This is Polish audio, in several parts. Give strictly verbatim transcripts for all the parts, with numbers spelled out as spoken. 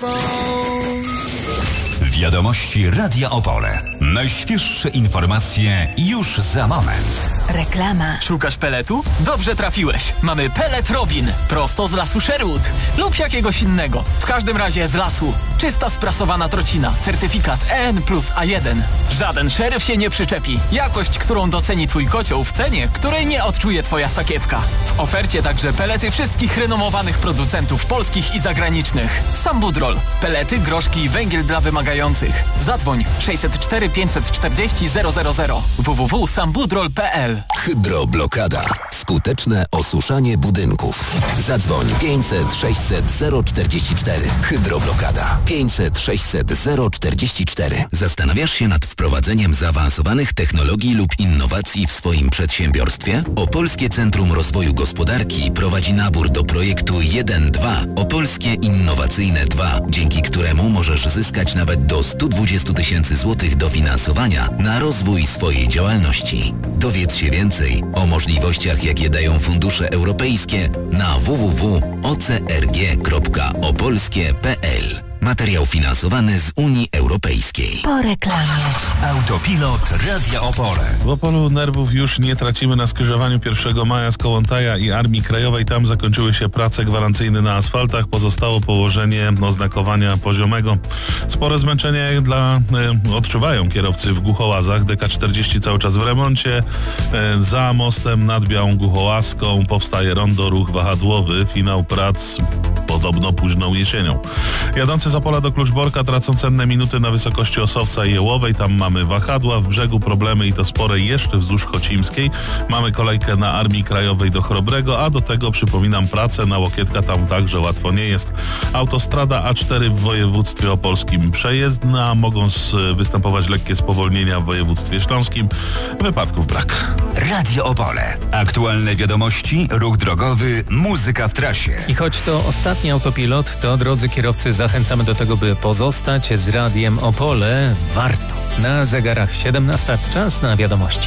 Wiadomości Radia Opole. Najświeższe informacje już za moment. Reklama. Szukasz peletu? Dobrze trafiłeś. Mamy pelet Robin. Prosto z lasu Sherwood. Lub jakiegoś innego. W każdym razie z lasu. Czysta sprasowana trocina. Certyfikat E N plus A jeden. Żaden szeryf się nie przyczepi. Jakość, którą doceni twój kocioł w cenie, której nie odczuje twoja sakiewka. W ofercie także pelety wszystkich renomowanych producentów polskich i zagranicznych. Sambudrol. Pelety, groszki i węgiel dla wymagających. Zadzwoń sześćset cztery pięćset czterdzieści zero zero zero. w w w kropka sambudrol kropka p l. Hydroblokada. Skuteczne osuszanie budynków. Zadzwoń pięćset sześćset zero czterdzieści cztery. Hydroblokada. pięćset sześćset zero czterdzieści cztery. Zastanawiasz się nad wprowadzeniem zaawansowanych technologii lub innowacji w swoim przedsiębiorstwie? Opolskie Centrum Rozwoju Gospodarki prowadzi nabór do projektu jeden dwa Opolskie Innowacyjne dwa, dzięki któremu możesz zyskać nawet do sto dwadzieścia tysięcy złotych dofinansowania na rozwój swojej działalności. Dowiedz się więcej o możliwościach, jakie dają fundusze europejskie na w w w kropka o c r g kropka opolskie kropka p l. Materiał finansowany z Unii Europejskiej. Po reklamie. Autopilot Radia Opole. W Opolu nerwów już nie tracimy na skrzyżowaniu pierwszego maja z Kołłątaja i Armii Krajowej. Tam zakończyły się prace gwarancyjne na asfaltach. Pozostało położenie oznakowania poziomego. Spore zmęczenie dla e, odczuwają kierowcy w Głuchołazach. D K czterdzieści cały czas w remoncie. E, za mostem nad Białą Głuchołazką powstaje rondo, ruch wahadłowy. Finał prac podobno późną jesienią. Jadący z Opola do Kluczborka tracą cenne minuty na wysokości Osowca i Jełowej. Tam mamy wahadła, w brzegu problemy i to spore jeszcze wzdłuż Chocimskiej. Mamy kolejkę na Armii Krajowej do Chrobrego, a do tego przypominam pracę na Łokietka, tam także łatwo nie jest. Autostrada A cztery w województwie opolskim przejezdna, mogą występować lekkie spowolnienia w województwie śląskim. Wypadków brak. Radio Opole. Aktualne wiadomości, ruch drogowy, muzyka w trasie. I choć to ostatni autopilot, to drodzy kierowcy, zachęcamy do tego, by pozostać z Radiem Opole. Warto. Na zegarach siedemnasta, czas na wiadomości.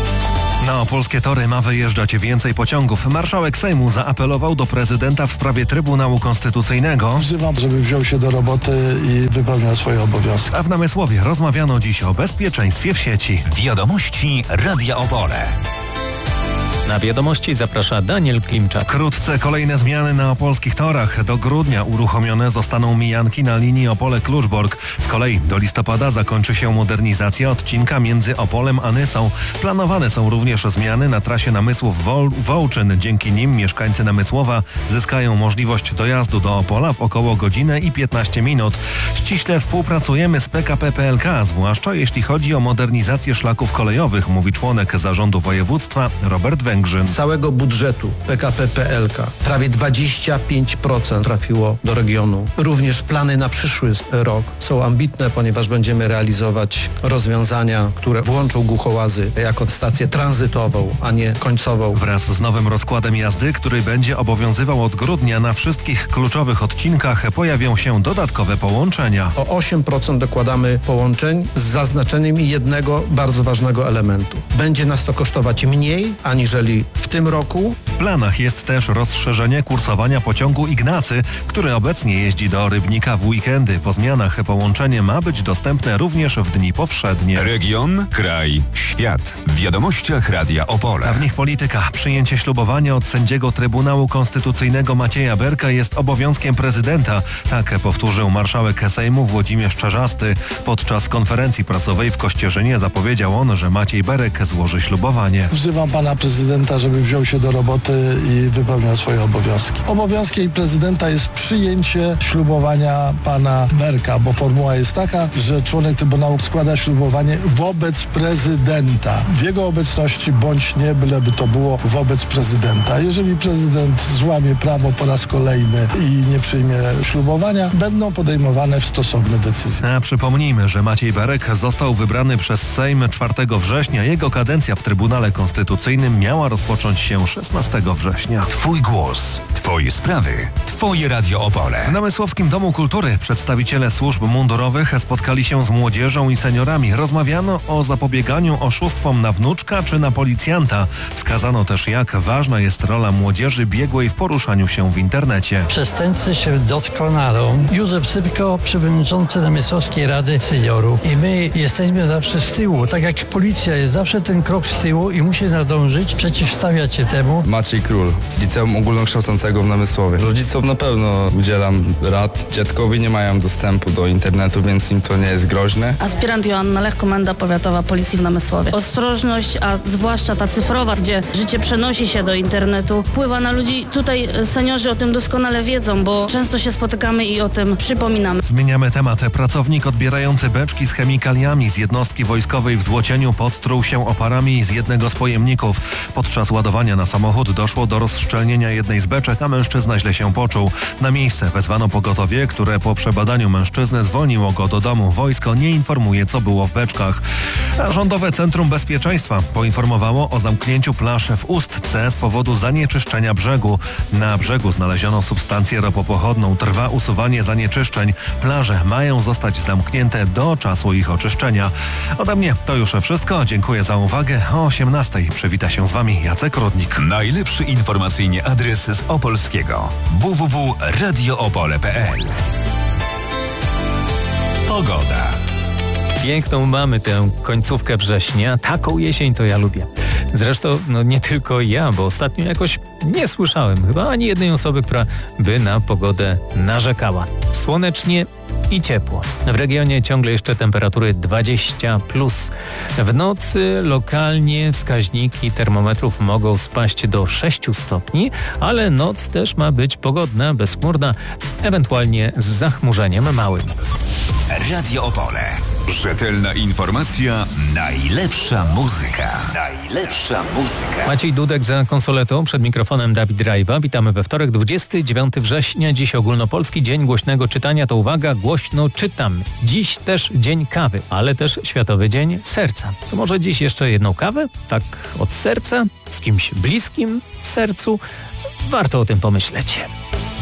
Na opolskie tory ma wyjeżdżać więcej pociągów. Marszałek Sejmu zaapelował do prezydenta w sprawie Trybunału Konstytucyjnego. Wzywam, żeby wziął się do roboty i wypełniał swoje obowiązki. A w Namysłowie rozmawiano dziś o bezpieczeństwie w sieci. Wiadomości Radia Opole. Na wiadomości zaprasza Daniel Klimczak. Wkrótce kolejne zmiany na opolskich torach. Do grudnia uruchomione zostaną mijanki na linii Opole-Kluczbork. Z kolei do listopada zakończy się modernizacja odcinka między Opolem a Nysą. Planowane są również zmiany na trasie Namysłów-Wołczyn. Dzięki nim mieszkańcy Namysłowa zyskają możliwość dojazdu do Opola w około godzinę i piętnaście minut. Ściśle współpracujemy z P K P P L K, zwłaszcza jeśli chodzi o modernizację szlaków kolejowych, mówi członek zarządu województwa Robert Węgrzyn. Z całego budżetu P K P P L K prawie dwadzieścia pięć procent trafiło do regionu. Również plany na przyszły rok są ambitne, ponieważ będziemy realizować rozwiązania, które włączą Głuchołazy jako stację tranzytową, a nie końcową. Wraz z nowym rozkładem jazdy, który będzie obowiązywał od grudnia, na wszystkich kluczowych odcinkach pojawią się dodatkowe połączenia. O osiem procent dokładamy połączeń z zaznaczeniem jednego bardzo ważnego elementu. Będzie nas to kosztować mniej, aniżeli w tym roku. W planach jest też rozszerzenie kursowania pociągu Ignacy, który obecnie jeździ do Rybnika w weekendy. Po zmianach połączenie ma być dostępne również w dni powszednie. Region, kraj, świat. W wiadomościach Radia Opole. A w nich polityka. Przyjęcie ślubowania od sędziego Trybunału Konstytucyjnego Macieja Berka jest obowiązkiem prezydenta. Tak powtórzył marszałek Sejmu Włodzimierz Czarzasty. Podczas konferencji prasowej w Kościerzynie zapowiedział on, że Maciej Berek złoży ślubowanie. Wzywam pana prezydenta, żeby wziął się do roboty i wypełniał swoje obowiązki. Obowiązkiem prezydenta jest przyjęcie ślubowania pana Berka, bo formuła jest taka, że członek Trybunału składa ślubowanie wobec prezydenta. W jego obecności bądź nie, byleby to było wobec prezydenta. Jeżeli prezydent złamie prawo po raz kolejny i nie przyjmie ślubowania, będą podejmowane stosowne decyzje. A przypomnijmy, że Maciej Berek został wybrany przez Sejm czwartego września. Jego kadencja w Trybunale Konstytucyjnym miała miała rozpocząć się szesnastego września. Twój głos, twoje sprawy, twoje Radio Opole. W Namysłowskim Domu Kultury przedstawiciele służb mundurowych spotkali się z młodzieżą i seniorami. Rozmawiano o zapobieganiu oszustwom na wnuczka czy na policjanta. Wskazano też, jak ważna jest rola młodzieży biegłej w poruszaniu się w internecie. Przestępcy się doskonalą. Józef Sypko, przewodniczący Namysłowskiej Rady Seniorów. I my jesteśmy zawsze z tyłu. Tak jak policja jest zawsze ten krok z tyłu i musi nadążyć, przeciwstawiać się temu. Maciej Król z Liceum Ogólnokształcącego w Namysłowie. Rodzicom na pewno udzielam rad. Dziadkowie nie mają dostępu do internetu, więc im to nie jest groźne. Aspirant Joanna Lech, Komenda Powiatowa Policji w Namysłowie. Ostrożność, a zwłaszcza ta cyfrowa, gdzie życie przenosi się do internetu, wpływa na ludzi. Tutaj seniorzy o tym doskonale wiedzą, bo często się spotykamy i o tym przypominamy. Zmieniamy temat. Pracownik odbierający beczki z chemikaliami z jednostki wojskowej w Złocieniu podtruł się oparami z jednego z pojemników. Podczas ładowania na samochód doszło do rozszczelnienia jednej z beczek, a mężczyzna źle się poczuł. Na miejsce wezwano pogotowie, które po przebadaniu mężczyzny zwolniło go do domu. Wojsko nie informuje, co było w beczkach. A Rządowe Centrum Bezpieczeństwa poinformowało o zamknięciu plaż w Ustce z powodu zanieczyszczenia brzegu. Na brzegu znaleziono substancję ropopochodną. Trwa usuwanie zanieczyszczeń. Plaże mają zostać zamknięte do czasu ich oczyszczenia. Ode mnie to już wszystko. Dziękuję za uwagę. O osiemnastej przywita się z Wami Jacek Rudnik. Najlepszy informacyjnie adres z Opolskiego. w w w kropka radio opole kropka p l. Pogoda. Piękną mamy tę końcówkę września. Taką jesień to ja lubię. Zresztą no nie tylko ja, bo ostatnio jakoś nie słyszałem chyba ani jednej osoby, która by na pogodę narzekała. Słonecznie i ciepło. W regionie ciągle jeszcze temperatury dwadzieścia plus. W nocy lokalnie wskaźniki termometrów mogą spaść do sześciu stopni, ale noc też ma być pogodna, bezchmurna, ewentualnie z zachmurzeniem małym. Radio Opole. Rzetelna informacja, najlepsza muzyka. Najlepsza muzyka. Maciej Dudek za konsoletą, przed mikrofonem Dawid Rajwa. Witamy we wtorek, dwudziestego dziewiątego września. Dziś ogólnopolski dzień głośnego czytania. To uwaga, głośno czytam. Dziś też dzień kawy, ale też Światowy Dzień Serca. To może dziś jeszcze jedną kawę? Tak od serca? Z kimś bliskim sercu? Warto o tym pomyśleć.